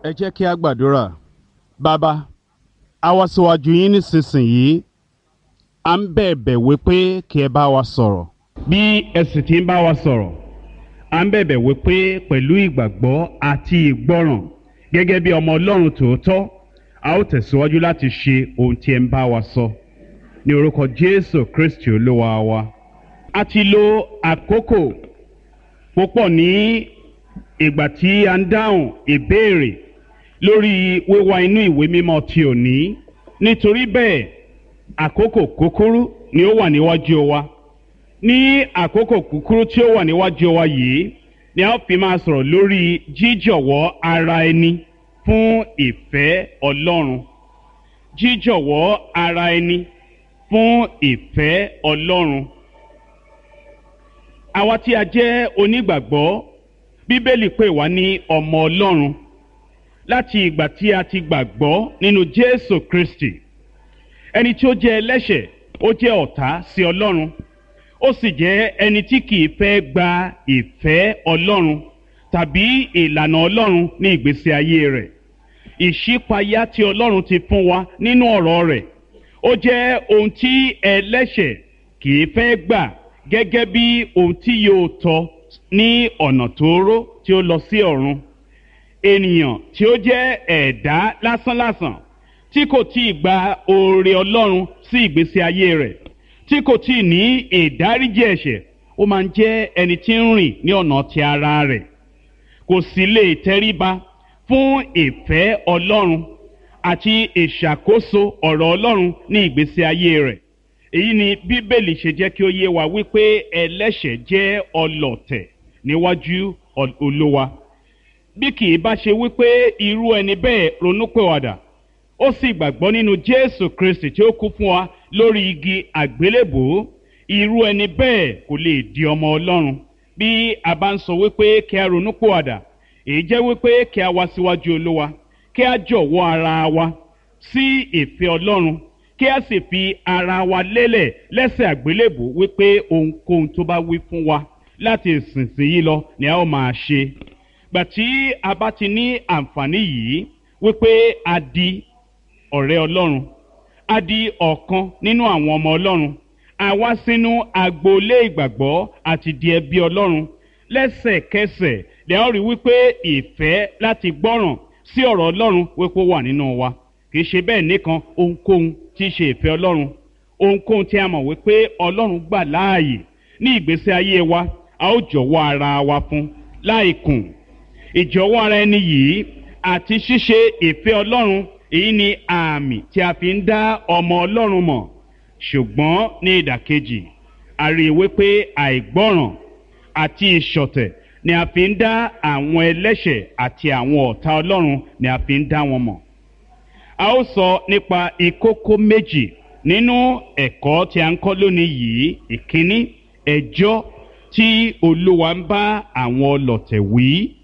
Ẹ jẹ́ kí a gbàdúrà. Bàbá, a wá síwájú yín nísinsìnyí, à ń bẹ̀bẹ̀ wípé kí ẹ bá wa sọ̀rọ̀. Bí ẹ sì ti ń bá wa sọ̀rọ̀, à ń bẹ̀bẹ̀ wípé pẹ̀lú ìgbàgbọ́ àti ìgbọ́ràn gẹ́gẹ́ bí ọmọ Ọlọ́run tòótọ́, a ó tẹ̀síwájú láti ṣe ohun tí ẹ ń bá wa sọ. Ní orúkọ Jésù Kristi Olúwa wa. A ti lo àkókò púpọ̀ ní ìgbà tí a ń dáhùn ìbéèrè lórí wíwá inú ìwé mímọ́ ti òní. Nítorí bẹ́ẹ̀, àkókò kúkúrú ni ó wà níwájú wa. Ní àkókò kúkúrú tí ó wà níwájú wa yìí ni a ó fi máa sọ̀rọ̀ lórí jíjọ̀wọ́ ara ẹni fún ìfẹ́ Ọlọ́run. Jíjọ̀wọ́ ara ẹni fún ìfẹ́ Ọlọ́run. Àwa tí a jẹ́ onígbàgbọ́, Bíbélì pè wá ní ọmọ Ọlọ́run láti ìgbà tí a ti gbàgbọ́ nínú Jésù Kristi. Ẹni tí ó jẹ́ ẹlẹ́ṣẹ̀, ó jẹ́ ọ̀tá sí Ọlọ́run, ó sì jẹ́ ẹni tí kìí fẹ́ gba ìfẹ́ Ọlọ́run tàbí ìlànà Ọlọ́run ní ìgbésí ayé rẹ̀. Ìṣípayá tí Ọlọ́run ti fún wa nínú ọ̀rọ̀ rẹ̀, ó jẹ́ ohun tí ẹlẹ́ṣẹ̀ kìí fẹ́ gbà gẹ́gẹ́ bí ohun tí yóò tọ́ ní ọ̀nà tóóró tí ó lọ sí ọ̀run. Ènìyàn tí ó jẹ́ ẹ̀dá lásánlàsàn tí kò tíì gba oore Ọlọ́run sí ìgbésí ayé rẹ̀, tí kò tíì ní ìdáríjì ẹ̀ṣẹ̀, ó máa ń jẹ́ ẹni tí ń rìn ní ọ̀nà ti ara rẹ̀. Kò sì lè tẹríba fún ìfẹ́ Ọlọ́run àti ìṣàkóso ọ̀rọ̀ Ọlọ́run ní ìgbésí ayé rẹ̀. Èyí ni Bíbélì ṣe jẹ́ kí ó yé wa wípé ẹlẹ́ṣẹ̀ jẹ́ ọlọ̀tẹ̀ níwájú Olúwa. Bí kì í bá ṣe wípé irú ẹni bẹ́ẹ̀ ronúpìwàdà, ó sì gbàgbọ́ nínú Jésù Kristi tí ó kú fún wa lórí igi àgbélébùú, irú ẹni bẹ́ẹ̀ kò lè di ọmọ Ọlọ́run. Bí a bá ń sọ wípé kí a ronúpìwàdà, èyí jẹ́ wípé kí a wá síwájú Olúwa, kí a jọ̀wọ́ ara wa sí ìfẹ́ Ọlọ́run, kí a sì fi ara wa lélẹ̀ lẹ́sẹ̀ àgbélébùú wípé ohunkóhun tó bá wí fún wa láti ìsinsìnyí lọ ni a ó máa ṣe. Gbà tí a bá ti ní àǹfààní yìí wípé a di ọ̀rẹ́ Ọlọ́run, a di ọ̀kan nínú àwọn ọmọ Ọlọ́run, a wá sínú agboolé ìgbàgbọ́ àti di ẹbí Ọlọ́run, lẹ́sẹ̀kẹsẹ̀ lè ó rí wípé ìfẹ́ láti gbọ́ràn sí ọ̀rọ̀ Ọlọ́run wípé ó wà nínú wa. Kì í ṣe bẹ́ẹ̀ nìkan, ohunkóhun tí í ṣe ìfẹ́ Ọlọ́run, ohunkóhun tí a mọ̀ wípé Ọlọ́run gbà láàyè ní ìgbésí ayé wa, a ó jọ̀wọ́ ara wa fún láìkùn. Ìjọ̀wọ́ ara ẹni yìí àti ṣíṣe ìfẹ́ Ọlọ́run, èyí ni àmì tí a fi ń dá ọmọ Ọlọ́run mọ̀. Ṣùgbọ́n ní ìdàkejì, a rí i wípé àìgbọ́ràn àti ìṣọ̀tẹ̀ ni a fi ń dá àwọn ẹlẹ́ṣẹ̀ àti àwọn ọ̀tá Ọlọ́run ni a fi ń dá wọn mọ̀. A ó sọ nípa ìkókó méjì nínú ẹ̀kọ́ tí a ń kọ́ lónìí yìí. Ìkíní, ẹjọ́ tí Olúwa ń bá àwọn ọlọ̀tẹ̀ wí.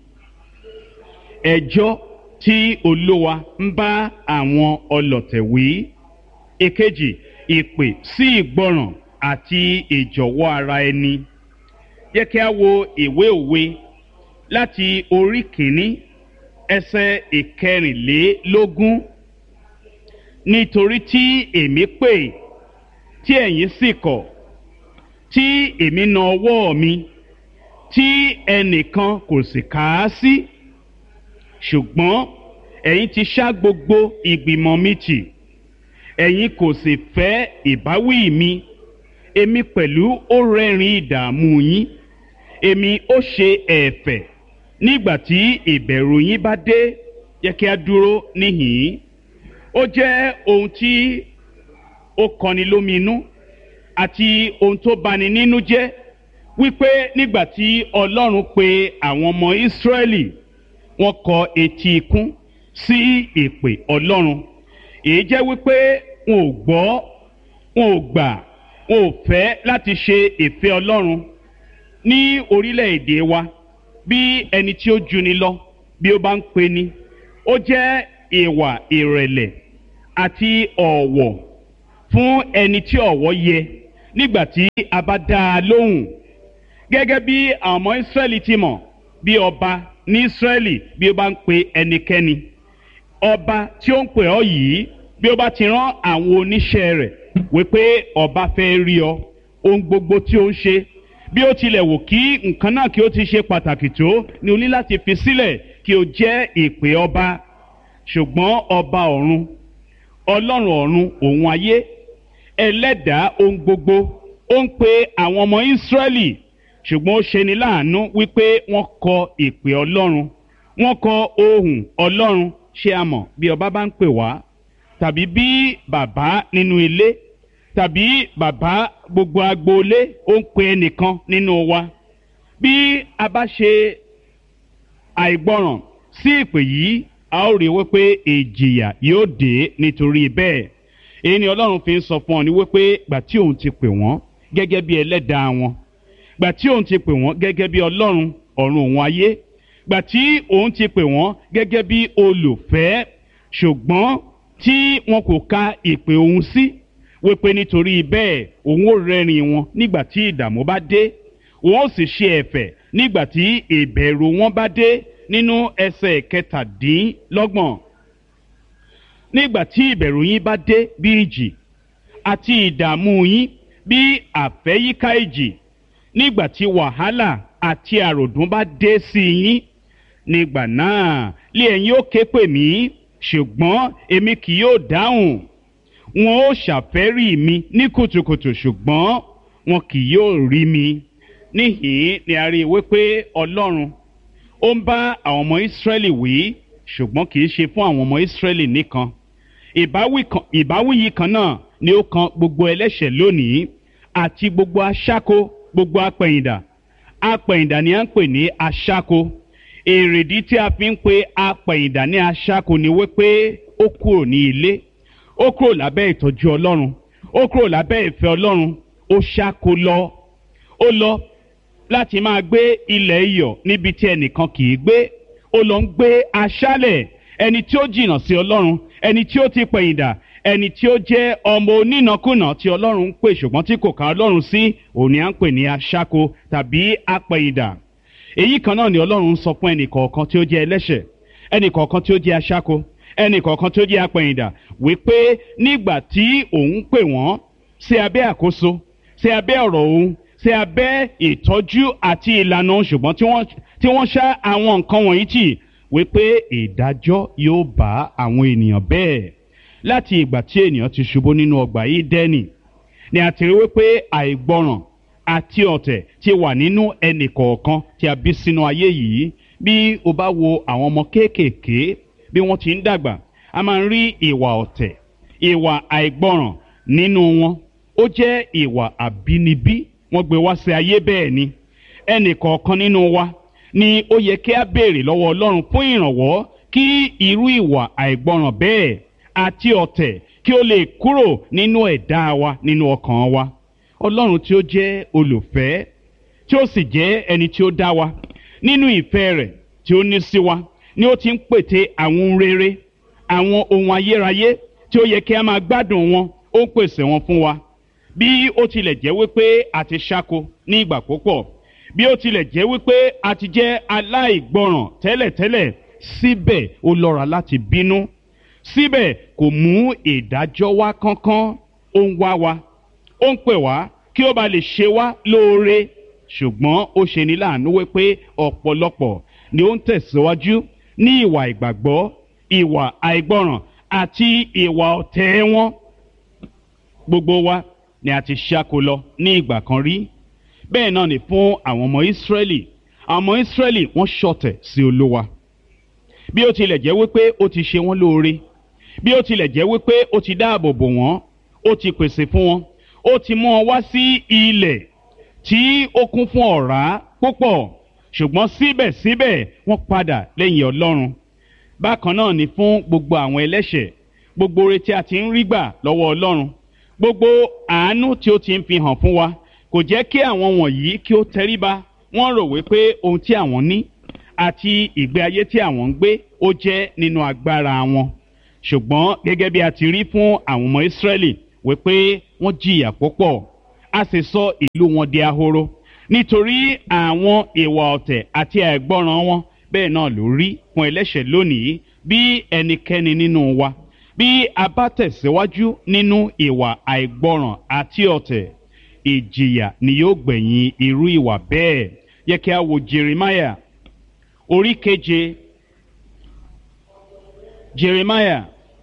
Ẹjọ́ tí Olúwa ń bá àwọn ọlọ̀tẹ̀ wí. Ìkejì, ìpè sí ìgbọràn àti ìjọ̀wọ́ ara ẹni. Yẹ kí a wo ìwé Òwe láti orí kìíní ẹsẹ̀ ìkẹrìnlélógún. Nítorí tí èmi pè, tí ẹ̀yin sì kọ̀, tí èmi na ọwọ́ mi, tí ẹnìkan kò sì kà á sí. Ṣùgbọ́n ẹ̀yin ti ṣá gbogbo ìgbìmọ̀ mi tì, ẹ̀yin kò sì fẹ́ ìbáwí mi. Èmi pẹ̀lú ó rẹ́rìn ìdààmú yín, èmi ó ṣe ẹ̀fẹ̀ nígbà tí ìbẹ̀rù yín bá dé. Yẹ kí a dúró níhìn-ín. Ó jẹ́ ohun tí ó kọni lóminú àti ohun tó bani nínú jẹ́ wípé nígbà tí Ọlọ́run pe àwọn ọmọ Ísírẹ́lì, wọ́n kọ etí ikún sí ìpè Ọlọ́run. Èyí jẹ́ wípé wọn ò gbọ́, wọn ò gbà, wọn ò fẹ́ láti ṣe ìfẹ́ Ọlọ́run. Ní orílẹ̀-èdè wa, bí ẹni tí ó juni lọ bí ó bá ń pe ni, ó jẹ́ ìwà ìrẹ̀lẹ̀ àti ọ̀wọ̀ fún ẹni tí ọ̀wọ̀ yẹ nígbà tí a bá dá a lóhùn. Gẹ́gẹ́ bí àwọn ọmọ Ísírẹ́lì ti mọ̀, bí ọba ní Ísírẹ́lì bí ó bá ń pe ẹnikẹ́ni ọba tí ó ń pè ọ́ yìí bí ó bá ti rán àwọn oníṣẹ́ rẹ̀ wípé ọba fẹ́ rí ọ, ohun gbogbo tí ó ń ṣe bí ó tilẹ̀ wò kí nǹkan náà kí ó ti ṣe pàtàkì tó, ni o ní láti fi sílẹ̀ kí o jẹ́ ìpè ọba. Ṣùgbọ́n ọba ọ̀run, ọlọ́run ọ̀run òun ayé, ẹlẹ́dàá ohun gbogbo, ó ń pe àwọn ọmọ Ísírẹ́lì, ṣùgbọ́n ó ṣe ni láàánú wípé wọ́n kọ ìpè Ọlọ́run, wọ́n kọ ohùn Ọlọ́run. Ṣé a mọ̀ bí ọba bá ń pè wá, tàbí bí bàbá nínú ilé, tàbí bàbá gbogbo agboolé ó ń pe ẹnìkan nínú wa, bí a bá ṣe àìgbọràn sí ìpè yìí, a ó rí wípé ìjìyà yóò dé nítorí bẹ́ẹ̀. Èyí ni Ọlọ́run fi ń sọ fún ọ ní wípé gbà tí òun ti pè wọ́n gẹ́gẹ́ bí ẹlẹ́dàá wọn, gbà tí òun ti pè wọ́n gẹ́gẹ́ bí Ọlọ́run ọ̀run òun ayé, gbà tí òun ti pè wọ́n gẹ́gẹ́ bí olùfẹ́, ṣùgbọ́n tí wọn kò ka ìpè òun sí, wípé nítorí bẹ́ẹ̀ òun ó rẹ́rìn wọn nígbà tí ìdààmú bá dé, òun ó sì ṣe ẹ̀fẹ̀ nígbà tí ìbẹ̀rù wọn bá dé. Nínú ẹsẹ̀ 17, nígbà tí ìbẹ̀rù yín bá dé bí ìjì àti ìdààmú yín bí àfẹ́yíká ìjì, nígbà tí wàhálà àti àròdùn bá dé sí yín, nígbà náà lé ẹ̀yin ó ké pè mí, ṣùgbọ́n èmi kì yóò dáhùn. Wọn ó ṣàfẹ́rí mi ní kùtùkùtù, ṣùgbọ́n wọn kì yóò rí mi. Níhìn-ín ni a rí i wípé Ọlọ́run ó ń bá àwọn ọmọ Ísírẹ́lì wí, ṣùgbọ́n kì í ṣe fún àwọn ọmọ Ísírẹ́lì nìkan. Ìbáwí yìí kan náà ni ó kan gbogbo ẹlẹ́ṣẹ̀ lónìí, àti gbogbo aṣáko, gbogbo apẹ̀yìndà. Apẹ̀yìndà ni a ń pè ní aṣáko. Èrèdí tí a fi ń pe apẹ̀yìndà ní aṣáko ni wípé ó kúrò ní ilé, ó kúrò lábẹ́ ìtọ́jú Ọlọ́run, ó kúrò lábẹ́ ìfẹ́ Ọlọ́run, ó ṣáko lọ. Ó lọ láti máa gbé ilẹ̀ iyọ̀ níbi tí ẹnìkan kì í gbé. Ó lọ ń gbé aṣálẹ̀. Ẹni tí ó jìnnà sí Ọlọ́run, ẹni tí ó ti pẹ̀yìndà, ẹni tí ó jẹ́ ọmọ onínàkúnà tí Ọlọ́run ń pè ṣùgbọ́n tí kò ká Ọlọ́run sí, òun ni à ń pè ní aṣáko tàbí apẹ̀yìndà. Èyí kan náà ni Ọlọ́run ń sọ fún ẹnì kọ̀ọ̀kan tí ó jẹ́ ẹlẹ́ṣẹ̀, ẹnì kọ̀ọ̀kan tí ó jẹ́ aṣáko, ẹnì kọ̀ọ̀kan tí ó jẹ́ apẹ̀yìndà, wípé nígbà tí òun pè wọ́n sí abẹ́ àkóso, sí abẹ́ ọ̀rọ̀ òun, sí abẹ́ ìtọ́jú àti ìlànà, ṣùgbọ́n tí wọ́n ṣá àwọn nǹkan wọ̀nyí tì, wípé ìdájọ́ yóò bá àwọn ènìyàn bẹ́ẹ̀. Láti ìgbà tí ènìyàn ti ṣubú nínú ọgbà Édẹ́nì ni a ti rí wípé àìgbọràn àti ọ̀tẹ̀ ti wà nínú ẹnì kọ̀ọ̀kan tí a bí sínú ayé yìí. Bí o bá wo àwọn ọmọ kéékèèké bí wọ́n ti ń dàgbà, a máa ń rí ìwà ọ̀tẹ̀, ìwà àìgbọràn nínú wọn. Ó jẹ́ ìwà àbínibí, wọ́n gbé wá sí ayé bẹ́ẹ̀ ni. Ẹnì kọ̀ọ̀kan nínú wa ni ó yẹ kí a béèrè lọ́wọ́ Ọlọ́run fún ìrànwọ́ kí irú ìwà àìgbọràn bẹ́ẹ̀ àti ọ̀tẹ̀ kí ó lè kúrò nínú ẹ̀dá wa, nínú ọkàn wa. Ọlọ́run tí ó jẹ́ olùfẹ́, tí ó sì jẹ́ ẹni tí ó dá wa, nínú ìfẹ́ rẹ̀ tí ó ní sí wa, ni ó ti ń pète àwọn ohun rere, àwọn ohun ayérayé tí ó yẹ kí a máa gbádùn wọn, ó ń pèsè wọn fún wa. Bí ó tilẹ̀ jẹ́ wípé a ti ṣáko ní ìgbà púpọ̀, bí ó tilẹ̀ jẹ́ wípé a ti jẹ́ aláìgbọràn tẹ́lẹ̀tẹ́lẹ̀, síbẹ̀ ó lọ́ra láti bínú, síbẹ̀ kò mú ìdájọ́ wá kánkán. Ó ń wá wa, ó ń pè wá kí ó bá lè ṣe wá lóore, ṣùgbọ́n ó ṣe ní láàánú wípé ọ̀pọ̀lọpọ̀ ni ó ń tẹ̀síwájú ní ìwà ìgbàgbọ́, ìwà àìgbọràn àti ìwà ọ̀tẹ̀ wọn. Gbogbo wa ni a ti ṣáko lọ ní ìgbà kan rí. Bẹ́ẹ̀ náà ni fún àwọn ọmọ Ísírẹ́lì. Àwọn ọmọ Ísírẹ́lì wọ́n ṣọ̀tẹ̀ sí Olúwa. Bí ó tilẹ̀ jẹ́ wípé ó ti ṣe wọ́n lóore, bí ó tilẹ̀ jẹ́ wípé ó ti dáàbò bò wọ́n, ó ti pèsè fún wọn, ó ti mú wọn wá sí ilẹ̀ tí ó kún fún ọ̀rá púpọ̀, ṣùgbọ́n síbẹ̀síbẹ̀ wọ́n padà lẹ́yìn Ọlọ́run. Bákan náà ni fún gbogbo àwọn ẹlẹ́ṣẹ̀. Gbogbo oore tí a ti ń rí gbà lọ́wọ́ Ọlọ́run, gbogbo àánú tí ó ti ń fi hàn fún wa, kò jẹ́ kí àwọn wọ̀nyí kí ó tẹríba. Wọ́n rò wípé ohun tí àwọn ní àti ìgbé ayé tí àwọn ń gbé ó jẹ́ nínú agbára wọn. Ṣùgbọ́n gẹ́gẹ́ bí a ti rí fún àwọn ọmọ Ísírẹ́lì wípé wọ́n jìyà púpọ̀, a sì sọ ìlú wọn di ahoro nítorí àwọn ìwà ọ̀tẹ̀ àti àìgbọràn wọn. Bẹ́ẹ̀ náà ló rí fún ẹlẹ́ṣẹ̀ lónìí. bí ẹnikẹ́ni nínú wa bí a bá tẹ̀síwájú nínú ìwà àìgbọràn àti ọ̀tẹ̀, ìjìyà ni yóò gbẹ̀yìn irú ìwà bẹ́ẹ̀. Yẹ kí a wo Jeremiah orí keje. Jeremiah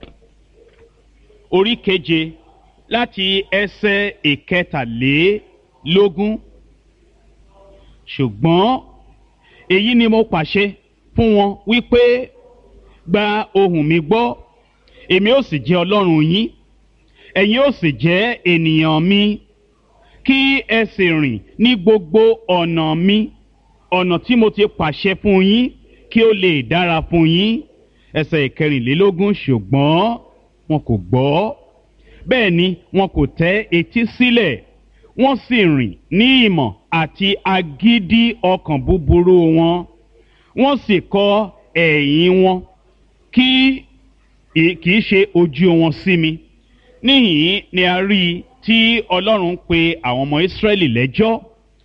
orí keje láti ẹsẹ̀ ìkẹtàlélógún. Ṣùgbọ́n èyí ni mo pàṣẹ fún wọn wípé, gba ohùn mi gbọ́, èmi ó sì jẹ́ Ọlọ́run yín, ẹ̀yin ó sì jẹ́ ènìyàn mi, kí ẹ sì rìn ní gbogbo ọ̀nà mi, ọ̀nà tí mo ti pàṣẹ fún yín, kí ó lè dára fún yín. Ẹsẹ̀ ìkẹrìnlélógún. Ṣùgbọ́n wọn kò gbọ́, bẹ́ẹ̀ ni wọn kò tẹ́ etí sílẹ̀, wọ́n sì rìn ní ìmọ̀ àti agídí ọkàn búburú wọn, wọ́n sì kọ ẹ̀yìn wọn kì í ṣe ojú wọn sí mi. Níhìn ni a rí i tí Ọlọ́run pe àwọn ọmọ Ísírẹ́lì lẹ́jọ́.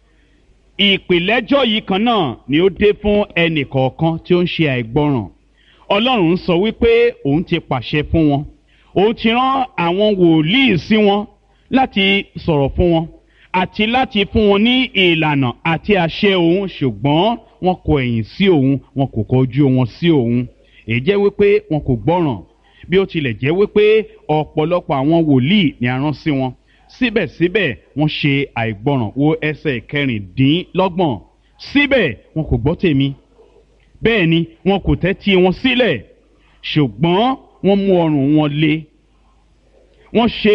Ìpìlẹ́jọ́ yìí kan náà ni ó dé fún ẹnì kọ̀ọ̀kan tí ó ń ṣe àìgbọràn. Ọlọ́run sọ wípé òun ti pàṣẹ fún wọn, òun ti rán àwọn wòlíì sí wọn láti sọ̀rọ̀ fún wọn àti láti fún wọn ní ìlànà àti àṣẹ òun, ṣùgbọ́n wọn kọ ẹ̀yìn sí òun, wọn kò kọjú wọn sí òun. Èyí jẹ́ wípé wọn kò gbọ́ràn, bí ó tilẹ̀ jẹ́ wípé ọ̀pọ̀lọpọ̀ àwọn wòlíì ni a rán sí wọn. Síbẹ̀síbẹ̀ wọ́n ṣe àìgbọràn. Wo ẹsẹ̀ kẹrìndínlọ́gbọ̀n. Síbẹ̀ wọn kò gbọ́ tèmi, bẹ́ẹ̀ ni wọn kò tẹ́tí wọn sílẹ̀, ṣùgbọ́n wọ́n mú ọrùn wọn le. Wọ́n ṣe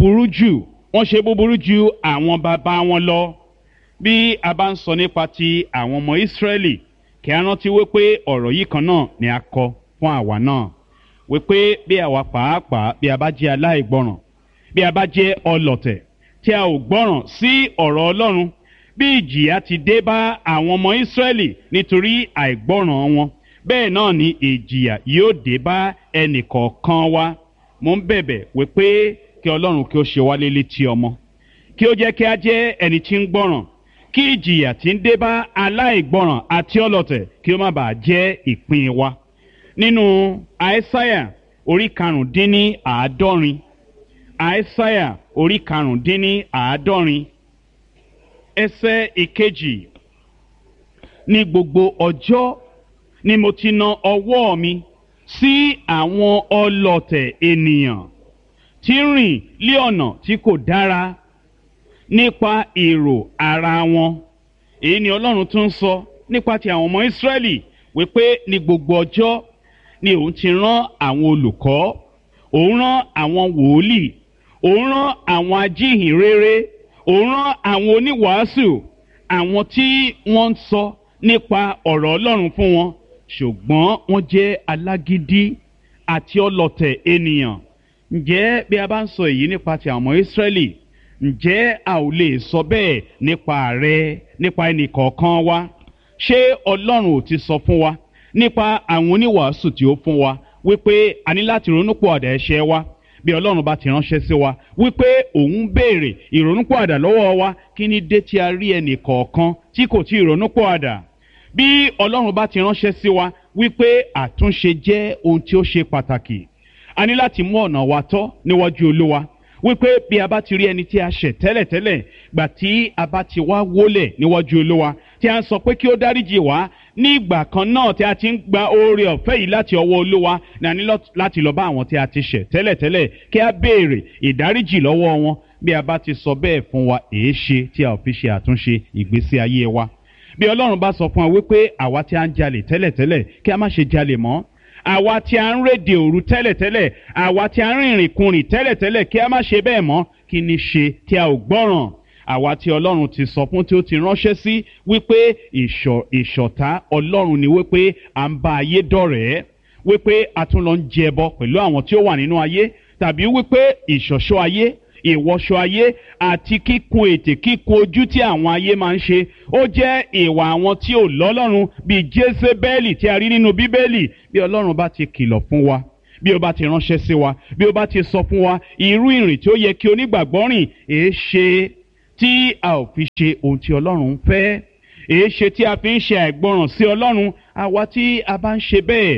búburú jù àwọn bàbá wọn lọ. Bí a bá ń sọ nípa ti àwọn ọmọ Ísírẹ́lì, kí a rántí wípé ọ̀rọ̀ yìí kan náà ni a kọ fún àwa náà, wípé bí àwa pàápàá bí a bá jẹ́ aláìgbọràn, bí a bá jẹ́ ọlọ̀tẹ̀ tí a ò gbọ́ràn sí ọ̀rọ̀ Ọlọ́run, bí ìjìyà ti dé bá àwọn ọmọ Ísírẹ́lì nítorí àìgbọ́ràn wọn, bẹ́ẹ̀ náà ni ìjìyà yóò dé bá ẹnì kọ̀ọ̀kan wa. Mo ń bẹ̀bẹ̀ wípé kí Ọlọ́run kí ó ṣe wá létí ọmọ, kí ó jẹ́ kí a jẹ́ ẹni tí ń gbọ́ràn, kí ìjìyà tí ń dé bá aláìgbọ́ràn àti ọlọ̀tẹ̀ kí ó má bàa jẹ́ ìpín wa. Nínú Àìsáyà orí karùndínláàádọ́rin, Àìsáyà orí karùndínláàádọ́rin ẹsẹ̀ ìkejì. Ní gbogbo ọjọ́ ni mo ti na ọwọ́ mi sí àwọn ọlọ̀tẹ̀ ènìyàn tí ń rìn lé ọ̀nà tí kò dára nípa èrò ara wọn. Èyí ni Ọlọ́run tún sọ nípa ti àwọn ọmọ Ísírẹ́lì, wípé ní gbogbo ọjọ́ ni òun ti rán àwọn olùkọ́, òun rán àwọn wòlíì, òun rán àwọn ajíhìnrere, òun rán àwọn oníwàásù, àwọn tí wọ́n ń sọ nípa ọ̀rọ̀ Ọlọ́run fún wọn, ṣùgbọ́n wọ́n jẹ́ alágídí àti ọlọ̀tẹ̀ ènìyàn. Ǹjẹ́ bí a bá ń sọ èyí nípa ti àwọn ọmọ Ísírẹ́lì, ǹjẹ́ a ò lè sọ bẹ́ẹ̀ nípa rẹ, nípa ẹnì kọ̀ọ̀kan wa? Ṣé Ọlọ́run ò ti sọ fún wa nípa àwọn oníwàásù tí ó fún wa wípé a ní láti ronúpìwàdà ẹ̀ṣẹ̀ wa? Bí Ọlọ́run bá ti ránṣẹ́ sí wa wípé òun béèrè ìrònúpìwàdà lọ́wọ́ wa, kí ni dé tí a rí ẹnì kọ̀ọ̀kan tí kò tí ì ronúpìwàdà? Bí Ọlọ́run bá ti ránṣẹ́ sí wa wípé àtúnṣe jẹ́ ohun tí ó ṣe pàtàkì, a ní láti mú ọ̀nà wa tọ́ níwájú Olúwa, wípé bí a bá ti rí ẹni tí a ṣẹ̀ tẹ́lẹ̀tẹ́lẹ̀, gbà tí a bá ti wá wólẹ̀ níwájú Olúwa tí a ń sọ pé kí ó dáríjì wá, ní ìgbà kan náà tí a ti ń gba oore ọ̀fẹ́ yìí láti ọwọ́ Olúwa, ní a ní láti lọ bá àwọn tí a ti ṣẹ̀ tẹ́lẹ̀tẹ́lẹ̀ kí a béèrè ìdáríjì lọ́wọ́ wọn. Bí a bá ti sọ bẹ́ẹ̀ fún wa, èé ṣe tí a ò fi ṣe àtúnṣe ìgbésí ayé wa? Bí Ọlọ́run bá sọ fún wa wípé àwa tí a ń jalè tẹ́lẹ̀tẹ́lẹ̀ kí a má ṣe jalè mọ́, àwa tí a ń rédè òru tẹ́lẹ̀tẹ́lẹ̀, àwa tí a ń rìnrìn kurìn tẹ́lẹ̀tẹ́lẹ̀ kí a má ṣe bẹ́ẹ̀ mọ́, kí ni ṣe tí a ò gbọ́ràn? Àwa tí Ọlọ́run ti sọ fún, tí ó ti ránṣẹ́ sí wípé ìṣọ̀tá Ọlọ́run ni wípé à ń bá ayé dọ̀rẹ́, wípé a tún lọ ń jẹbọ pẹ̀lú àwọn tí ó wà nínú ayé, tàbí wípé ìṣọ̀ṣọ́ ayé, ìwọṣọ ayé àti kíkun ètè, kíkun ojú tí àwọn ayé máa ń ṣe, ó jẹ́ ìwà àwọn tí ò lọ́lọ́run, bíi Jésébẹ́lì tí a rí nínú Bíbélì. Bí Ọlọ́run bá ti kìlọ̀ fún wa, bí ó bá ti ránṣẹ́ sí wa, bí ó bá ti sọ fún wa irú ìrìn tí ó yẹ kí onígbàgbọ́ rìn, èé ṣe tí a ò fi ṣe ohun tí Ọlọ́run ń fẹ́? Èé ṣe tí a fi ń ṣe àìgbọràn sí Ọlọ́run? Àwa tí a bá ń ṣe bẹ́ẹ̀,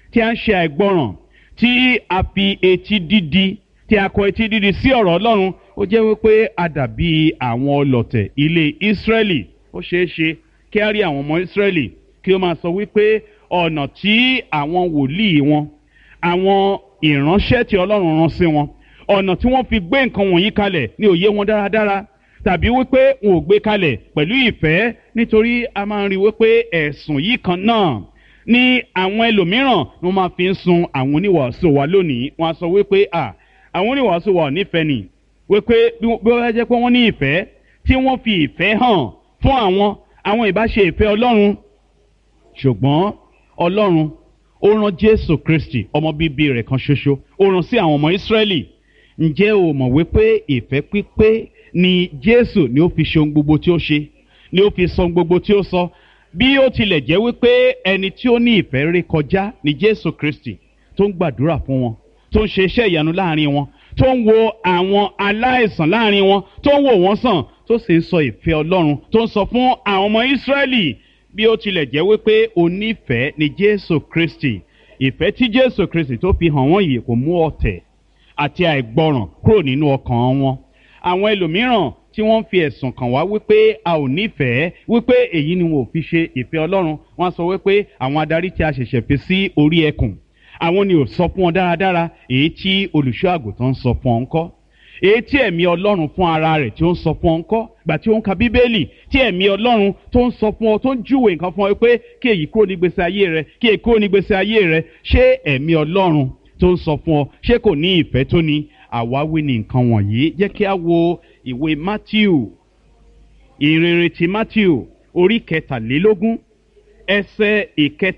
tí a ń ṣe àìgbọràn, tí a fi etí dídi, tí a kọ etí dídi sí ọ̀rọ̀ Ọlọ́run, ó jẹ́ wípé a dàbí àwọn ọlọ̀tẹ̀ ilé Ísírẹ́lì. Ó ṣeé ṣe kí a rí àwọn ọmọ Ísírẹ́lì kí ó máa sọ wípé ọ̀nà tí àwọn wòlíì wọn, àwọn ìránṣẹ́ tí Ọlọ́run rán sí wọn, ọ̀nà tí wọ́n fi gbé nǹkan wọ̀nyí kalẹ̀ ní òye wọn dáradára, tàbí wípé wọn ò gbé kalẹ̀ pẹ̀lú ìfẹ́, nítorí a máa ń rí wípé ẹ̀sùn yìí kan náà ní àwọn ẹlòmíràn ni wọ́n máa fi ń sun àwọn oníwàásù wa lónìí. Wọ́n á sọ wípé àwọn oníwàásù wa ò nífẹ̀ẹ́ nì, wípé bí wọ́n jẹ́ pé wọ́n ní ìfẹ́, tí wọ́n fi ìfẹ́ hàn fún àwọn ìbáṣe ìfẹ́ Ọlọ́run. Ṣùgbọ́n Ọlọ́run ó rán Jésù Kristi ọmọ bíbí rẹ̀ kan ṣoṣo, ó rán sí àwọn ọmọ Ísírẹ́lì. Ǹjẹ́ o mọ̀ wípé ìfẹ́ pípé ni Jésù ni ó fi ṣe ohun gbogbo tí ó ṣe, ni ó fi sọ ohun gbogbo tí ó sọ? Bí ó tilẹ̀ jẹ́ wípé ẹni tí ó ní ìfẹ́ ré kọjá ni Jésù Kristi, tó ń gbàdúrà fún wọn, tó ń ṣe iṣẹ́ ìyanu láàrin wọn, tó ń wo àwọn aláìsàn láàrin wọn, tó ń wò wọ́n sàn, tó sì ń sọ ìfẹ́ Ọlọ́run, tó ń sọ fún àwọn ọmọ Ísírẹ́lì. Bí ó tilẹ̀ jẹ́ wípé onífẹ̀ẹ́ ni Jésù Kristi, ìfẹ́ tí Jésù Kristi tó fi hàn wọ́n yìí kò mú ọ̀tẹ̀ àti àìgbọràn kúrò nínú ọkàn wọn. Àwọn ẹlòmíràn tí wọ́n fi ẹ̀sùn kàn wá wípé a ò nífẹ̀ẹ́, wípé èyí ni wọn ò fi ṣe ìfẹ́ Ọlọ́run, wọ́n á sọ wípé àwọn adarí tí a ṣẹ̀ṣẹ̀ fi sí orí ẹkùn, àwọn ni ò sọ fún wọn dáradára èyí tí olùṣọ́ àgùntàn ń sọ fún ọ ńkọ́, èyí tí ẹ̀mí Ọlọ́run fún ara rẹ̀ tí ó ń sọ fún ọ ńkọ́. Gbà tí ó ń ka Bíbélì, tí ẹ̀mí Ọlọ́run tó ń sọ fún ọ, tó ń júwe nǹkan fún ọ pé kí èyí kúrò nígbésí ayé rẹ, kí èyí kúrò nígbésí ayé rẹ, ṣé ẹ̀mí Ọlọ́run tó ń sọ fún ọ ṣé kò ní ìfẹ́ tó ní? Àwáwí ni nǹkan wọ̀nyí. Jẹ́ kí a wo ìwé Mátíù, ìrere ti Mátíù orí 23 ẹsẹ̀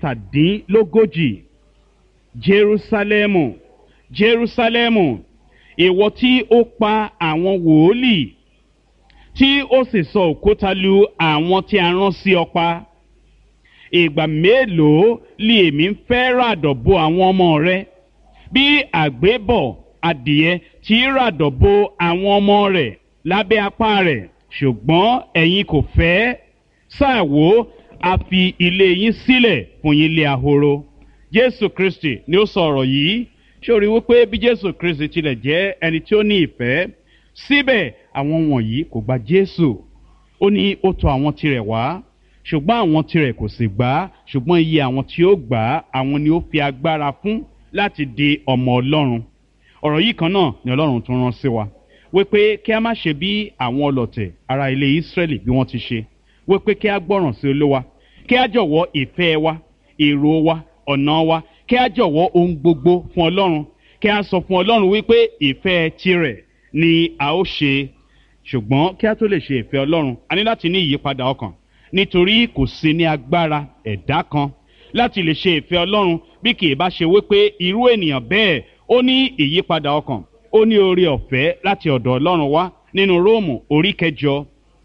37. Jerúsálẹ́mù, Jerúsálẹ́mù, ìwọ tí ó pa àwọn wòlíì tí ó sì sọ òkúta lu àwọn tí a rán sí ọ pa, ìgbà mélòó li èmi ń fẹ́ ràdọ̀ bo àwọn ọmọ rẹ bí àgbébọ̀ adìẹ tí ràdọ̀ bo àwọn ọmọ rẹ̀ lábẹ́ apá rẹ̀, ṣùgbọ́n ẹ̀yin kò fẹ́. Sáà wò, a fi ilé yín sílẹ̀ fún yín lé ahoro. Jésù Kristi ni ó sọ ọ̀rọ̀ yìí. Ṣé o rí wípé bí Jésù Kristi tilẹ̀ jẹ́ ẹni tí ó ní ìfẹ́, síbẹ̀ àwọn wọ̀nyí kò gba Jésù. Ó ní ó tọ̀ àwọn tirẹ̀ wá, ṣùgbọ́n àwọn tirẹ̀ kò sì gbà á. Ṣùgbọ́n iye àwọn tí ó gbà á, àwọn ni ó fi agbára fún láti di ọmọ Ọlọ́run. Ọ̀rọ̀ yìí kan náà ni Ọlọ́run tún rán sí wa, wípé kí a má ṣe bí àwọn ọlọ̀tẹ̀ ará ilé Ísírẹ́lì bí wọ́n ti ṣe, wípé kí a gbọ́ràn sí Olúwa, kí a jọ̀wọ́ ìfẹ́ wa, èrò wa, ọ̀nà wa, kí a jọ̀wọ́ ohun gbogbo fún Ọlọ́run, kí a sọ fún Ọlọ́run wípé ìfẹ́ tirẹ̀ ni a ó ṣe. Ṣùgbọ́n kí a tó lè ṣe ìfẹ́ Ọlọ́run, a ní láti ní ìyípadà ọkàn, nítorí kò sí ní agbára ẹ̀dá kan láti lè ṣe ìfẹ́ Ọlọ́run bí kì í bá ṣe wípé irú ènìyàn bẹ́ẹ̀ ó ní ìyípadà ọkàn, ó ní oore ọ̀fẹ́ láti ọ̀dọ̀ Ọlọ́run wá. Nínú Róòmù orí 8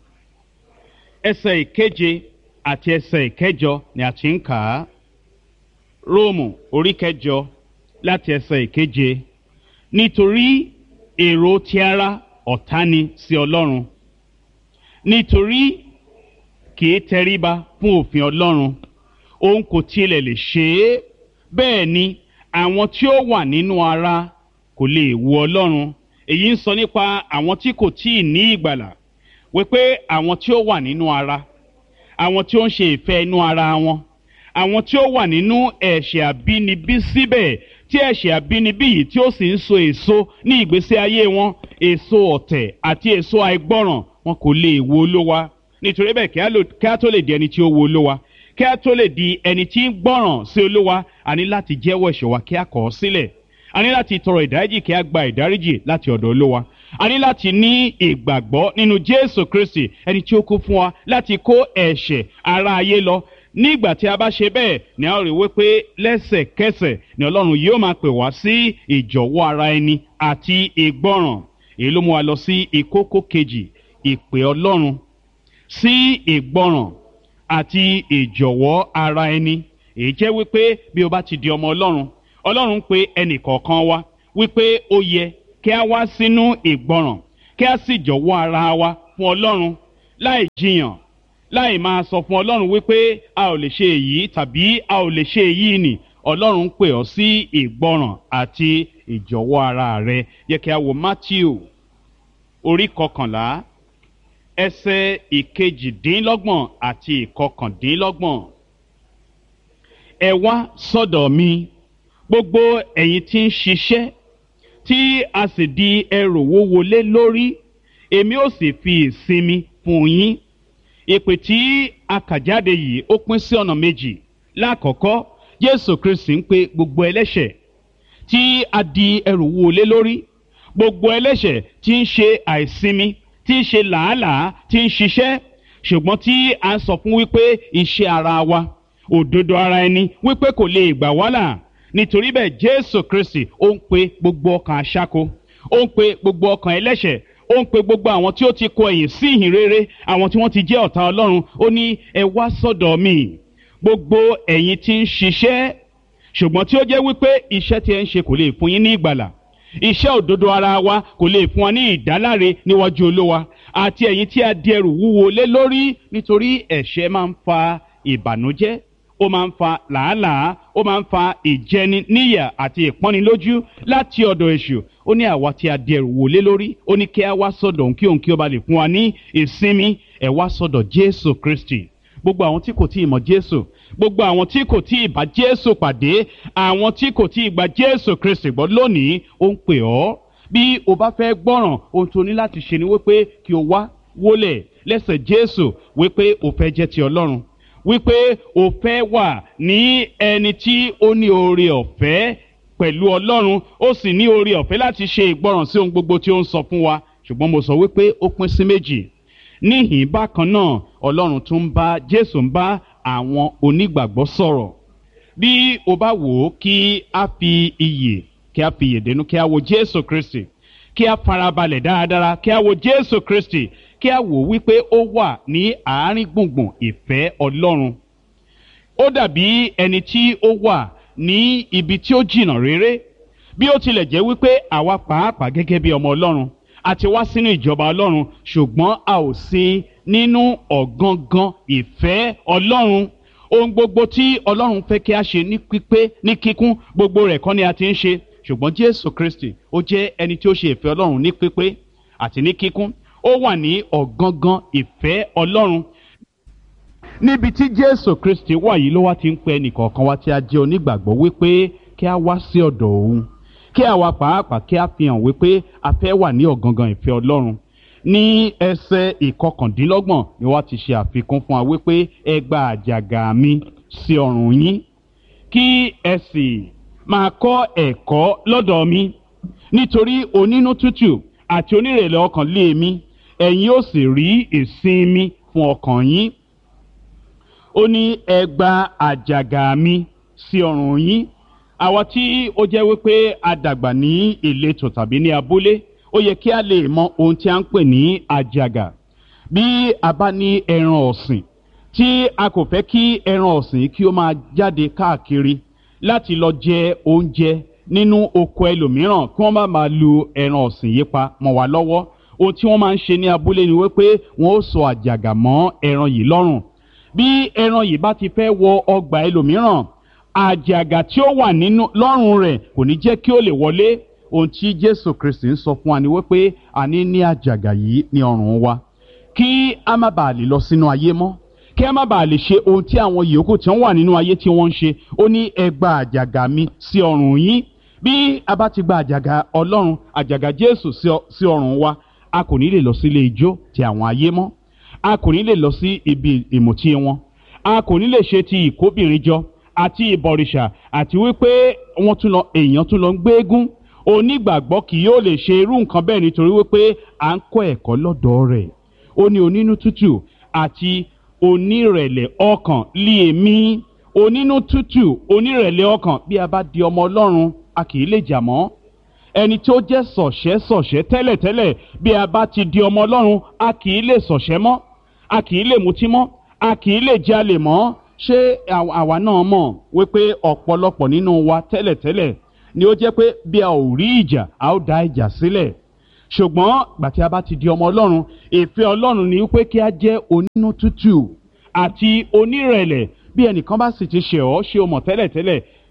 ẹsẹ̀ 7 àti ẹsẹ̀ 8 ni a ti ń kà á. Róòmù orí 8 láti ẹsẹ̀ 7. Nítorí èrò ti ara ọ̀tá ni sí Ọlọ́run, nítorí kì í tẹríba fún òfin Ọlọ́run, òun kò tilẹ̀ lè ṣe é. Bẹ́ẹ̀ ni àwọn tí ó wà nínú ara kò lè wo Ọlọ́run. Èyí ń sọ nípa àwọn tí kò tíì ní ìgbàlà, wípé àwọn tí ó wà nínú ara, àwọn tí ó ń ṣe ìfẹ́ inú ara wọn, àwọn tí ó wà nínú ẹ̀ṣẹ̀ àbínibí síbẹ̀, tí ẹ̀ṣẹ̀ àbínibí yìí tí ó sì ń so èso ní ìgbésí ayé wọn, èso ọ̀tẹ̀ àti èso àìgbọ́ràn, wọn kò lè wo Olúwa. Nítorí bẹ́ẹ̀ kí a tó lè di ẹni tí ó wo Olúwa, kí a tó lè di ẹni tí ń gbọ́ràn sí Olúwa, a ní láti jẹ́wọ́ ẹ̀ṣẹ̀ wa kí a kọ̀ ọ́ sílẹ̀. A ní láti tọrọ ìdáríjì kí a gba ìdáríjì láti ọ̀dọ̀ Olúwa. A ní láti ní ìgbàgbọ́ nínú Jésù Kristi, ẹni tí ó kú fún wa láti kó ẹ̀ṣẹ̀ ara ayé lọ. Nígbà tí a bá ṣe bẹ́ẹ̀, ni a rí wípé lẹ́sẹ̀kẹsẹ̀ ni Ọlọ́run yóò máa pè wá sí ìjọ̀wọ́ ara ẹni àti ìgbọ́ràn. Èyí ló mú wa lọ sí ìkókó kejì, ìpè Ọlọ́run sí ìgbọ́ràn àti ìjọ̀wọ́ ara ẹni. Èyí jẹ́ wípé bí o bá ti di ọmọ Ọlọ́run, Ọlọ́run pè ẹnì kọ̀ọ̀kan wa wípé ó yẹ kí a wá sínú ìgbọ́ràn, kí a sì jọ̀wọ́ ara wa fún Ọlọ́run láì jiyàn, láì máa sọ fún Ọlọ́run wípé a ò lè ṣe èyí tàbí a ò lè ṣe èyí nì. Ọlọ́run pè ọ́ sí ìgbọràn àti ìjọ̀wọ́ ara rẹ. Yẹ kí a wo Matthew orí 11 ẹsẹ̀ 21 àti 29. Ẹ wá sọ́dọ̀ mi gbogbo ẹ̀yin tí ń ṣiṣẹ́ tí a sì di ẹrù wúwo lé lórí, èmi ó sì fi ìsinmi fún yín. Ìpè tí a kà jáde yìí ó pín sí ọ̀nà méjì. Lákọ̀ọ́kọ́, Jésù Kristi ń pe gbogbo ẹlẹ́ṣẹ̀ tí a di ẹrù wúwo lé lórí, gbogbo ẹlẹ́ṣẹ̀ tí ń ṣe àìsinmi, tí ń ṣe làálàá, tí ń ṣiṣẹ́, ṣùgbọ́n tí a ń sọ fún wípé iṣẹ́ ara wa, òdodo ara ẹni wípé kò lè gbà wá là. Nítorí bẹ́ẹ̀ Jésù Kristi ó ń pe gbogbo ọkàn aṣáko, ó ń pe gbogbo ọkàn ẹlẹ́ṣẹ̀, ó ń pe gbogbo àwọn tí ó ti kọ ẹ̀yìn sí ìhìn rere, àwọn tí wọ́n ti jẹ́ ọ̀tá Ọlọ́run. Ó ní ẹ wá sọ́dọ̀ mi gbogbo ẹ̀yin tí ń ṣiṣẹ́, ṣùgbọ́n tí ó jẹ́ wípé iṣẹ́ tí ẹ ń ṣe kò lè fún yín ní ìgbàlà. Iṣẹ́ òdodo ara wa kò lè fún wa ní ìdáláre níwájú Olúwa. Àti ẹ̀yin tí a di ẹrù wúwo lé lórí, nítorí ẹ̀ṣẹ̀ máa ń fa ìbànújẹ́, ó máa ń fa làálàá, ó máa ń fa ìjẹni níyà àti ìpọ́nilójú láti ọ̀dọ̀ èṣù. Ó ní àwa tí a di ẹrù wúwo lé lórí, ó ní kí a wá sọ́dọ̀ òun kí òun kí ó ba lè fún wa ní ìsinmi. Ẹ wá sọ́dọ̀ Jésù Kristi. Gbogbo àwọn tí kò tí ì mọ̀ Jésù, gbogbo àwọn tí kò tí ì bá Jésù pàdé, àwọn tí kò tí ì gba Jésù Kristi gbọ́ lónìí, ó ń pè ọ́. Bí o bá fẹ́ gbọ́ràn, ohun tó ní láti ṣe ni wípé kí o wá wólẹ̀ lẹ́sẹ̀ Jésù, wípé o fẹ́ jẹ́ ti Ọlọ́run, wípé o fẹ́ wà ní ẹni tí ó ní oore ọ̀fẹ́ pẹ̀lú Ọlọ́run, ó sì ní oore ọ̀fẹ́ láti ṣe ìgbọràn sí ohun gbogbo tí ó ń sọ fún wa. Ṣùgbọ́n mo sọ wípé ó pín sí méjì. Níhìn bákan náà, Ọlọ́run tún ń bá Jésù ń bá àwọn onígbàgbọ́ sọ̀rọ̀. Bí o bá wò ó, kí a fi iyè dénú, kí a wo Jésù Kristi, kí a farabalẹ̀ dáradára, kí a wo Jésù Kristi, kí a wò wípé ó wà ní àárín gbùngbùn ìfẹ́ Ọlọ́run. Ó dàbí ẹni tí ó wà ní ibi tí ó jìnnà réré. Bí ó tilẹ̀ jẹ́ wípé àwa pàápàá gẹ́gẹ́ bí ọmọ Ọlọ́run àti wá sínú ìjọba Ọlọ́run, ṣùgbọ́n a ò sí nínú ọ̀gangan ìfẹ́ Ọlọ́run. Ohun gbogbo tí Ọlọ́run fẹ́ kí a ṣe ní pípé, ní kíkún, gbogbo rẹ̀ kọ́ ni a ti ń ṣe. Ṣùgbọ́n Jésù Kristi ó jẹ́ ẹni tí ó ṣe ìfẹ́ Ọlọ́run ní pípé àti ní kíkún. Ó wà ní ọ̀gangan ìfẹ́ Ọlọ́run. Níbi tí Jésù Kristi wà yìí ló wá ti ń pe ẹnìkọ̀ọ̀kan wa tí a jẹ́ onígbàgbọ́ wípé kí a wá sí ọ̀dọ̀ òun, kí àwa pàápàá kí a fi hàn wípé a fẹ́ wà ní ọ̀gangan ìfẹ́ Ọlọ́run. Ní ẹsẹ̀ 29 ni wọ́n ti ṣe àfikún fún wa wípé ẹ gba àjàgà mi sí ọrùn yín, kí ẹ sì máa kọ́ ẹ̀kọ́ lọ́dọ̀ mi, nítorí onínú tútù àti onírẹ̀lẹ̀ ọkàn lé mi, ẹ̀yin ó sì rí ìsinmi fún ọkàn yín. Ó ní ẹ gba àjàgà mi sí ọrùn yín. Àwa tí ó jẹ́ wípé a dàgbà ní ìletò tàbí ní abúlé, ó yẹ kí a lè mọ ohun tí a ń pè ní àjàgà. Bí a bá ní ẹran ọ̀sìn tí a kò fẹ́ kí ẹran ọ̀sìn kí ó máa jáde káàkiri láti lọ jẹ oúnjẹ nínú oko ẹlòmíràn, kí wọ́n má máa lu ẹran ọ̀sìn yìí pa mọ́ wa lọ́wọ́, ohun tí wọ́n máa ń ṣe ní abúlé ni wípé wọ́n ó so àjàgà mọ́ ẹran yìí lọ́rùn. Bí ẹran yìí bá ti fẹ́ wọ ọgbà ẹlòmíràn, àjàgà tí ó wà nínú lọ́rùn rẹ̀ kò ní jẹ́ kí ó lè wọlé. Ohun tí Jésù Kristi ń sọ fún wa ni wípé a ní àjàgà yìí ní ọrùn wa, kí a má bàa lè lọ sínú ayé mọ́, kí a má bàa lè ṣe ohun tí àwọn yòókù tí wọ́n wà nínú ayé tí wọ́n ń ṣe. Ó ní ẹ gba àjàgà mi sí ọrùn yín. Bí a bá ti gba àjàgà Ọlọ́run, àjàgà Jésù sí ọrùn wa, a kò ní lè lọ sí ilé ijó ti àwọn ayé mọ́, a kò ní lè lọ sí ibi ìmùtí wọn, a kò ní lè ṣe ti ìkóbìnrin jọ àti ìbọ̀rìṣà, àti wípé èèyàn tún lọ ń gbé eégún. Onígbàgbọ́ kì yóò lè ṣe irú nǹkan bẹ́ẹ̀, nítorí wípé à ń kọ́ ẹ̀kọ́ lọ́dọ̀ rẹ̀. Ó ní onínú tútù àti onírẹ̀lẹ̀ ọkàn lé èmi. Onínú tútù, onírẹ̀lẹ̀ ọkàn. Bí a bá di ọmọ Ọlọ́run, a kì í lè jà mọ́. Ẹni tí ó jẹ́ sọ̀ṣẹ́ tẹ́lẹ̀tẹ́lẹ̀, bí a bá ti di ọmọ Ọlọ́run, a kì í lè sọ̀ṣẹ́ mọ́, a kì í lè mutí mọ́, a kì í lè jalè mọ́. Ṣé àwa náà mọ̀ wípé ọ̀pọ̀lọpọ̀ nínú wa tẹ́lẹ̀tẹ́lẹ̀ ni ó jẹ́ pé bí a ò rí ìjà, a ó dá ìjà sílẹ̀. Ṣùgbọ́n gbà tí a bá ti di ọmọ Ọlọ́run, ìfẹ́ Ọlọ́run ni wípé kí a jẹ́ onínú tútù àti onírẹ̀lẹ̀. Bí ẹnìkan bá sì ti ṣẹ̀ ọ́, ṣé o mọ̀ tẹ́lẹ̀tẹ́lẹ̀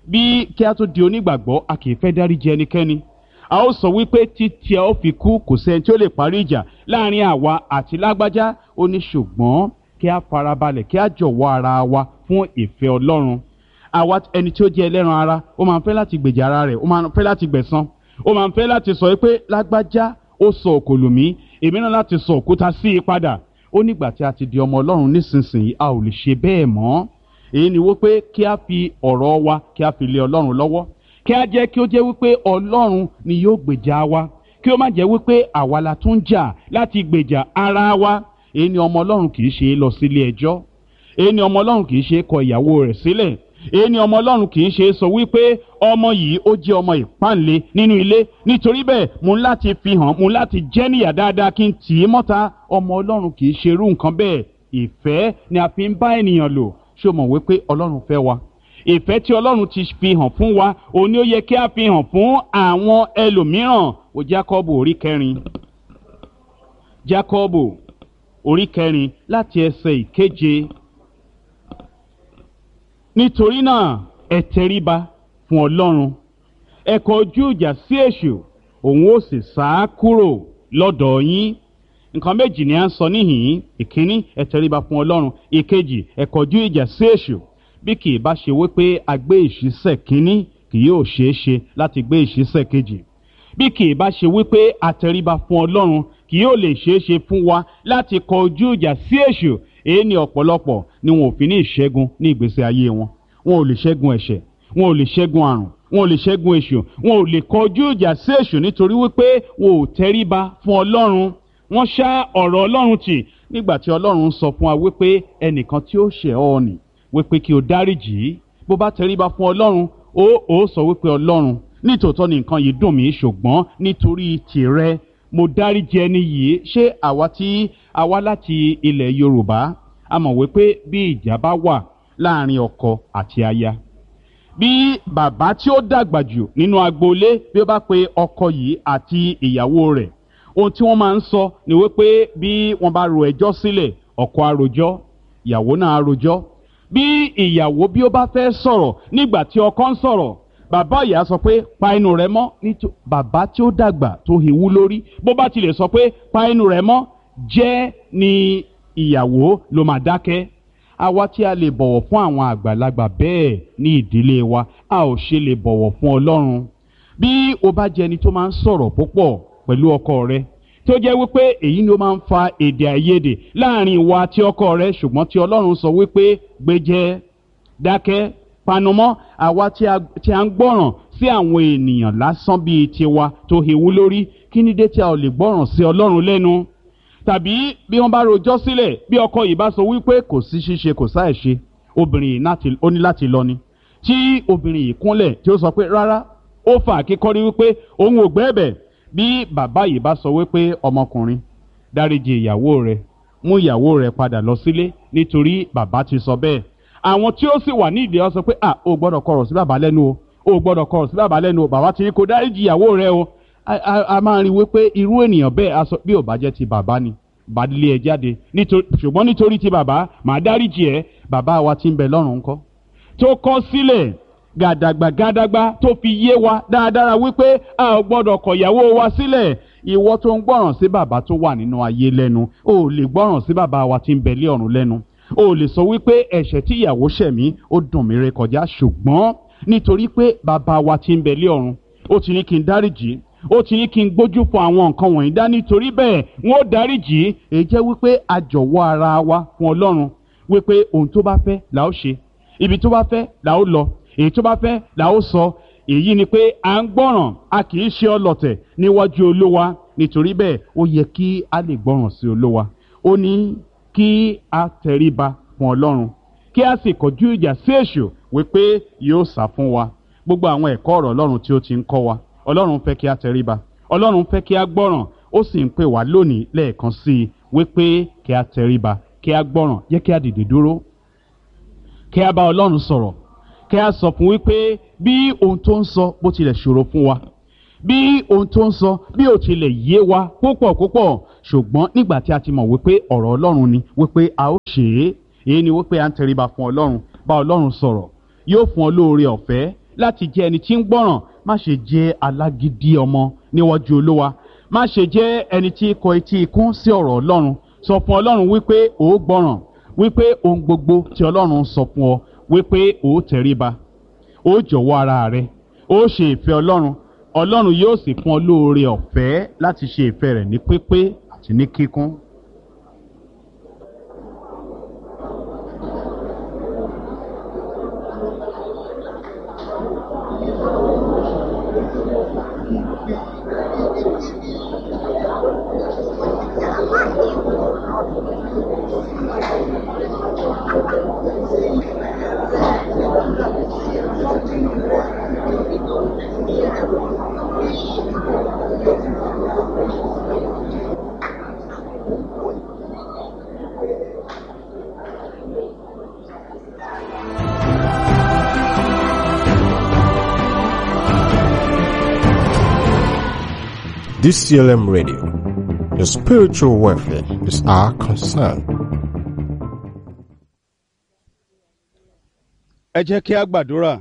bí kí a tó di onígbàgbọ́ a kì í fẹ́ dáríjì ẹnikẹ́ni. A ó sọ wípé títí a ó fi kú kò sẹ́ni tí ó lè parí ìjà láàrin àwa àti lágbájá. Ó ní ṣùgbọ́n kí a farabalẹ̀ kí a jọ̀wọ́ ara wa fún ìfẹ́ Ọlọ́run. Àwa ẹni tí ó jẹ́ ẹlẹ́ran ara ó máa ń fẹ́ láti gbèjà ara rẹ̀, ó máa ń fẹ́ láti gbẹ̀san, ó máa ń fẹ́ láti sọ wípé lágbájá ó sọ òkòlù mí, èmi náà láti sọ òkúta sí i padà. Ó nígbà tí a ti di ọmọ Ọlọ́run nísinsìnyí a ò lè ṣe bẹ́ẹ̀ mọ́. Èyí ni wípé kí a fi ọ̀rọ̀ wa kí a fi lé Ọlọ́run lọ́wọ́, kí a jẹ́ kí ó jẹ́ wípé Ọlọ́run ni yóò gbèjà wa, kí ó má jẹ́ wípé àwa la tún jà láti gbèjà ara wa. Èyí ni ọmọ Ọlọ́run kì í ṣe lọ sílé ẹjọ́. Èyí ni ọmọ Ọlọ́run kì í ṣe kọ ìyàwó rẹ̀ sílẹ̀. Èyí ni ọmọ Ọlọ́run kì í ṣe sọ wípé ọmọ yìí ó jẹ́ ọmọ ìpáǹle nínú ilé, nítorí bẹ́ẹ̀ mo ń láti fi hàn, mo ń láti jẹ́ níyà dáadáa kí n tì í mọ́ta. Ọmọ Ọlọ́run kì í ṣe irú nǹkan bẹ́ẹ̀. Ìfẹ́ ni a fi ń bá ènìyàn lò. Ṣé o mọ̀ wípé Ọlọ́run fẹ́ wa? Ìfẹ́ tí Ọlọ́run ti fi hàn fún wa òun ni ó yẹ kí a fi hàn fún àwọn ẹlòmíràn. Wo Jákọ́bù orí 4. Jákọ́bù orí 4 láti ẹsẹ̀ 7. Nítorí náà ẹ tẹríba fún Ọlọ́run, ẹ kọjú ìjà sí èṣù, òun ó sì sá kúrò lọ́dọ̀ yín. Nǹkan méjì ni à ń sọ níhìn-ín. Ìkíní, ẹ tẹríba fún Ọlọ́run. Ìkejì, ẹ kọjú ìjà sí èṣù. Bí kì í bá ṣe wípé a gbé ìṣísẹ̀ kínní, kì yóò ṣeé ṣe láti gbé ìṣísẹ̀ kejì. Bí kì í bá ṣe wípé a tẹríba fún Ọlọ́run, kì yóò lè ṣeé ṣe fún wa láti kọjú ìjà sí èṣù. Èyí ni ọ̀pọ̀lọpọ̀ ni wọn ò fi ní ìṣẹ́gun ní ìgbésí ayé wọn. Wọn ò lè ṣẹ́gun ẹ̀ṣẹ̀, wọn ò lè ṣẹ́gun àrùn, wọn ò lè ṣẹ́gun èṣù, wọn ò lè kọjú ìjà sí èṣù nítorí wípé wọn ò tẹríba fún Ọlọ́run. Wọ́n ṣá ọ̀rọ̀ Ọlọ́run tì nígbà tí Ọlọ́run sọ fún wa wípé ẹnìkan tí ó ṣẹ̀ ọ́ nì wípé kí o dáríjì í. Bó bá tẹríba fún Ọlọ́run ó sọ wípé Ọlọ́run nítòótọ́ ni nǹkan yìí dùn mí, ṣùgbọ́n nítorí tìrẹ mo dáríjì ẹni yìí. Ṣé àwa tí a wá láti ilẹ̀ Yorùbá a mọ̀ wípé bí ìjà bá wà láàrin ọkọ àti aya, bí bàbá tí ó dàgbà jù nínú agboolé bí ó bá pe ọkọ yìí àti ìyàwó rẹ̀, ohun tí wọ́n máa ń sọ ni wípé bí wọ́n bá ro ẹjọ́ sílẹ̀, ọkọ á rojọ́, ìyàwó náà á rojọ́. Bí ìyàwó bí ó bá fẹ́ sọ̀rọ̀ nígbà tí ọkọ ń sọ̀rọ̀, bàbá ìyá sọ pé pa ẹnu rẹ mọ́. Nítorí bàbá tí ó dàgbà tó hewú lórí, bó bá tilẹ̀ sọ pé pa ẹnu rẹ mọ́, jẹ́ ni ìyàwó ló máa dákẹ́. Àwa tí a lè bọ̀wọ̀ fún àwọn àgbàlagbà bẹ́ẹ̀ ní ìdílé wa, a ò ṣe lè bọ̀wọ̀ fún Ọlọ́run. Bí o bá jẹ́ ẹni tó máa ń sọ̀rọ̀ púpọ̀ pẹ̀lú ọkọ rẹ, tí ó jẹ́ wípé èyí ni ó máa ń fa èdè àìyedè láàrin ìwọ àti ọkọ rẹ, ṣùgbọ́n tí Ọlọ́run sọ wípé gbéjẹ́, dákẹ́, panumọ́. Àwa tí a ń gbọ́ràn sí àwọn ènìyàn lásán bíi tiwa tó hewú lórí, kí ni dé tí a ò lè gbọ́ràn sí Ọlọ́run lẹ́nu? Tàbí bí wọ́n bá rojọ́ sílẹ̀, bí ọkọ yìí bá sọ wípé kò sí ṣíṣe kò sáì ṣe, obìnrin yìí ó ní láti lọ ni. Tí obìnrin yìí kúnlẹ̀ tí ó sọ pé rárá, ó fà kíkọ́rí wípé òun ò gbẹ́bẹ̀. Bí bàbá yìí bá sọ wípé ọmọkùnrin dáríjì ìyàwó rẹ̀, mú ìyàwó rẹ̀ padà lọ sílé nítorí bàbá ti sọ bẹ́ẹ̀. Àwọn tí ó sì wà nídìí ọ sọ pé o gbọ́dọ̀ kọ̀rọ̀ sí bàbá lẹ́nu o gbọ́dọ̀ kọ̀rọ̀ sí bàbá lẹ́nu o, bàbá ti ní kó dáríjì ìyàwó rẹ̀ o. A máa rí wípé irú ènìyàn bẹ́ẹ̀ aṣọ bí ò bá jẹ́ ti bàbá ni bá lé ẹ jáde, ṣùgbọ́n nítorí ti bàbá màá dáríjì ẹ. Bàbá wa tí ń bẹ lọ́run ńkọ́, tó kọ̀ sílẹ̀ gàdàgbà tó fi yé wa dáadáa wípé a ò gbọ́dọ̀ kọ̀ ìyàwó wa sílẹ̀. Ìwọ tó ń gbọ́ràn sí bàbá tó wà nínú ayé lẹ́nu, o ò lè gbọ́ràn sí bàbá wa tí ń bẹ lé ọ̀run lẹ́nu. O ò lè sọ wípé ẹ̀ṣẹ̀ tí ìyàwó ṣẹ̀ mí ó dùn mí rékọjá, ṣùgbọ́n nítorí pé bàbá wa tí ń bẹ lé ọ̀run ó ti ní kí n dáríjì, ó ti ní kí n gbójú fún àwọn nǹkan wọ̀nyí dá, nítorí bẹ́ẹ̀ wọ́n ó dáríjì. Èyí jẹ́ wípé a jọ̀wọ́ ara wa fún Ọlọ́run wípé ohun tó bá fẹ́ là ó ṣe, ibi tó bá fẹ́ là ó lọ, èyí tó bá fẹ́ là ó sọ. Èyí ni pé à ń gbọ́ràn, a kì í ṣe ọlọ̀tẹ̀ níwájú Olúwa. Nítorí bẹ́ẹ̀ ó yẹ kí a lè gbọ́ràn sí Olúwa. Ó ní kí a tẹríba fún Ọlọ́run, kí a sì kọjú ìjà sí èṣù wípé yóò sá fún wa. Gbogbo àwọn ẹ̀kọ́ ọ̀rọ̀ Ọlọ́run tí ó ti ń kọ́ wa, Ọlọ́run fẹ́ kí a tẹríba, Ọlọ́run fẹ́ kí a gbọ́ràn, ó sì ń pè wá lónìí lẹ́ẹ̀kan sí i wípé kí a tẹríba, kí a gbọ́ràn. Jẹ́ kí a dìde dúró, kí a bá Ọlọ́run sọ̀rọ̀, kí a sọ fún wípé bí ohun tó ń sọ bó tilẹ̀ ṣòro fún wa, bí ohun tó ń sọ bí ó tilẹ̀ yé wa púpọ̀, ṣùgbọ́n nígbà tí a ti mọ̀ wípé ọ̀rọ̀ Ọlọ́run ni wípé a ó ṣe é. Èyí ni wípé à ń tẹríba fún Ọlọ́run, bá Ọlọ́run sọ̀rọ̀, yóò fún ọ lóore ọ̀fẹ́ láti jẹ́ ẹni tí ń gbọ́ràn. Má ṣe jẹ́ alágídí ọmọ níwájú Olúwa. Má ṣe jẹ́ ẹni tí kọ etí ikún sí ọ̀rọ̀ Ọlọ́run. Sọ fún Ọlọ́run wípé ó gbọ́ràn, wípé ohun gbogbo tí Ọlọ́run sọ fún ọ, wípé ó tẹríba, ó jọ̀wọ́ ara rẹ, ó ṣe ìfẹ́ Ọlọ́run. Ọlọ́run yóò sì fún ọ lóore ọ̀fẹ́ láti ṣe ìfẹ́ rẹ̀ ní pípé àti ní kíkún. DCLM Radio. Your spiritual welfare is our concern. Ẹ jẹ́ kí a gbàdúrà.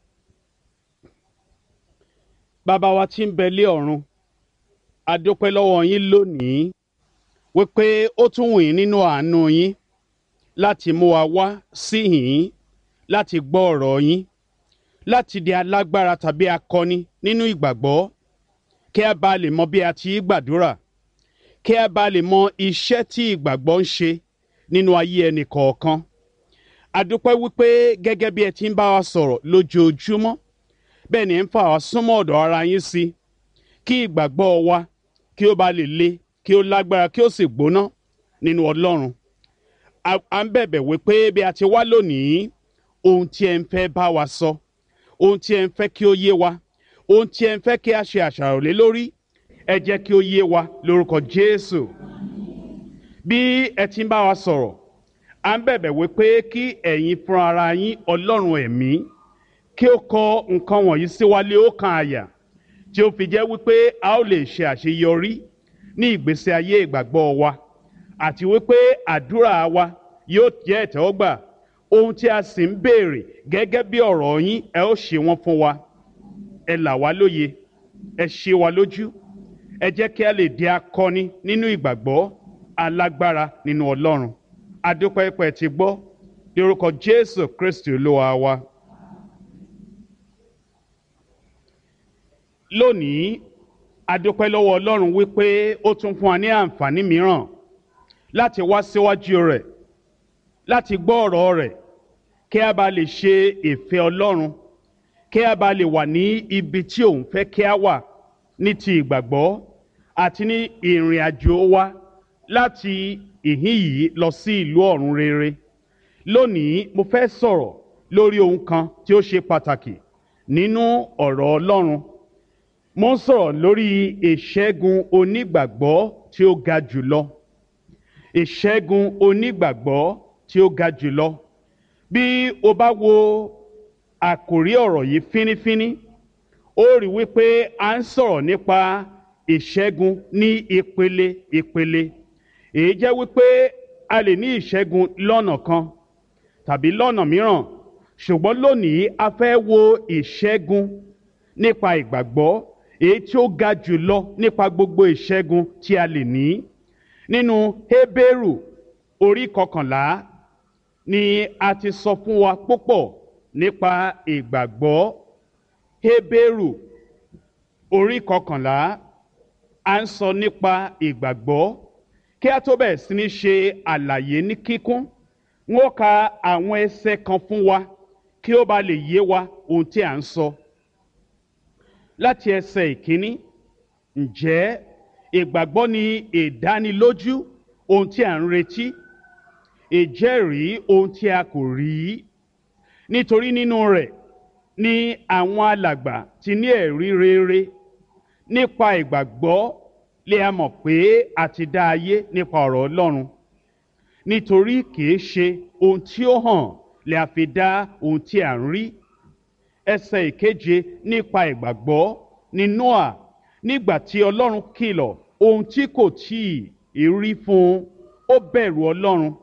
Bàbá wa tí ń bẹ lé ọ̀run, a dúpẹ́ lọ́wọ́ yín lónìí wípé ó tún wù yín nínú àánú yín láti mú wa wá síhìn láti gbọ́ ọ̀rọ̀ yín, láti di alágbára tàbí akọni nínú ìgbàgbọ́, kí a bá lè mọ bí a ti gbàdúrà, kí a bá lè mọ iṣẹ́ tí ìgbàgbọ́ ń ṣe nínú ayé ẹnì kọ̀ọ̀kan. A dúpẹ́ wípé gẹ́gẹ́ bí ẹ ti ń bá wa sọ̀rọ̀ lójoojúmọ́, bẹ́ẹ̀ ni ẹ ń fà wá súnmọ́ ọ̀dọ̀ ara yín sí, kí ìgbàgbọ́ wa kí ó bá lè le, kí ó lágbára, kí ó sì gbóná nínú Ọlọ́run. A ń bẹ̀bẹ̀ wípé bí a ti wá lónìí, ohun tí ẹ ń fẹ́ bá wa sọ, ohun tí ẹ ń fẹ́ kí ó yé wa, ohun tí ẹ ń fẹ́ kí a ṣe àṣàrò lé lórí, ẹ jẹ́ kí ó yé wa lórúkọ Jésù. Bí ẹ ti ń bá wa sọ̀rọ̀, à ń bẹ̀bẹ̀ wípé kí ẹ̀yin fúnra ara yín Ọlọ́run ẹ̀mí kí ó kọ nǹkan wọ̀nyí sí wa lé ọkàn àyà, tí ó fi jẹ́ wípé a ó lè ṣe àṣeyọrí ní ìgbésí ayé ìgbàgbọ́ wa, àti wípé àdúrà wa yóò jẹ́ ìtẹ́wọ́gbà. Ohun tí a sì ń béèrè gẹ́gẹ́ bí ọ̀rọ̀ yín, ẹ ó ṣe wọ́n fún wa. Ẹ là wá lóye, ẹ ṣe wa lójú, ẹ jẹ́ kí a lè di akọni nínú ìgbàgbọ́, alágbára nínú Ọlọ́run. A dúpẹ́ pé ẹ ti gbọ́ ní orúkọ Jésù Kristi Olúwa wa. Lónìí, a dúpẹ́ lọ́wọ́ Ọlọ́run wípé ó tún fún wa ní àǹfààní mìíràn láti wá síwájú rẹ̀, láti gbọ́ ọ̀rọ̀ rẹ̀, kí a bá lè ṣe ìfẹ́ Ọlọ́run, kí a bá lè wà ní ibi tí òun fẹ́ kí a wà ní ti ìgbàgbọ́ àti ní ìrìn àjò wa láti ìhín yìí lọ sí ìlú ọ̀run rere. Lónìí, mo fẹ́ sọ̀rọ̀ lórí ohun kan tí ó ṣe pàtàkì nínú ọ̀rọ̀ Ọlọ́run. Mo ń sọ̀rọ̀ lórí ìṣẹ́gun onígbàgbọ́ tí ó ga jùlọ. Ìṣẹ́gun onígbàgbọ́ tí ó ga jùlọ. Bí o bá wo àkòrí ọ̀rọ̀ yìí fínífíní, ó rí wípé a ń sọ̀rọ̀ nípa ìṣẹ́gun ní ìpele ìpele. Èyí jẹ́ wípé a lè ní ìṣẹ́gun lọ́nà kan tàbí lọ́nà mìíràn, ṣùgbọ́n lónìí a fẹ́ wo ìṣẹ́gun nípa ìgbàgbọ́, èyí tí ó ga jùlọ nípa gbogbo ìṣẹ́gun tí a lè ní. Nínú Hébérù orí 11 ni a ti sọ fún wa púpọ̀ nípa ìgbàgbọ́. Hébérù orí 11 à ń sọ nípa ìgbàgbọ́. Kí a tó bẹ̀rẹ̀ sí ní ṣe àlàyé ní kíkún, n ó ka àwọn ẹsẹ̀ kan fún wa kí ó bá lè yé wa ohun tí à ń sọ. Láti ẹsẹ̀ ìkíní, ǹjẹ́ ìgbàgbọ́ ni ìdánilójú ohun tí à ń retí, ìjẹ́rìí ohun tí a kò rí. Nítorí nínú rẹ̀ ni àwọn alàgbà ti ní ẹ̀rí rere. Nípa ìgbàgbọ́ lè a mọ̀ pé a ti dá ayé nípa ọ̀rọ̀ Ọlọ́run. Nítorí kìí ṣe ohun tí ó hàn lè a fi dá ohun tí à ń rí. Ẹsẹ̀ ìkeje, nípa ìgbàgbọ́ ni Nóà, nígbà tí Ọlọ́run kìlọ̀ ohun tí kò tíì rí fún un, ó bẹ̀rù Ọlọ́run